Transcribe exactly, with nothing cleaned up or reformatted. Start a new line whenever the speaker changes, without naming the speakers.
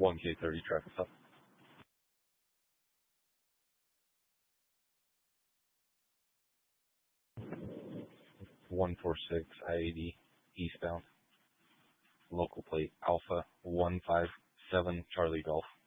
one K thirty traffic stop. one four six I eighty eastbound. Local plate Alpha one five seven Charlie Golf.